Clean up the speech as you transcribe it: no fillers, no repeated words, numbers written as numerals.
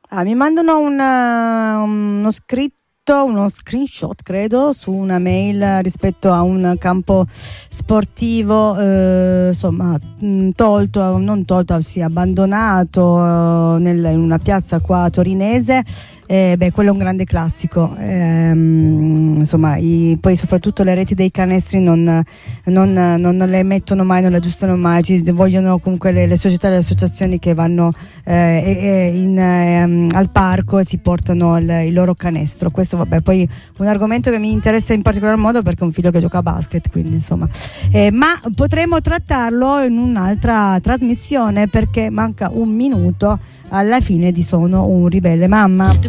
Mi mandano uno screenshot credo su una mail rispetto a un campo sportivo insomma non tolto, sì, abbandonato in una piazza qua torinese. Quello è un grande classico, insomma poi soprattutto le reti dei canestri non le mettono mai, non le aggiustano mai, ci vogliono comunque le società e le associazioni che vanno al parco e si portano il loro canestro. Questo poi un argomento che mi interessa in particolar modo perché ho un figlio che gioca a basket, quindi insomma ma potremo trattarlo in un'altra trasmissione perché manca un minuto alla fine di Sono un ribelle mamma.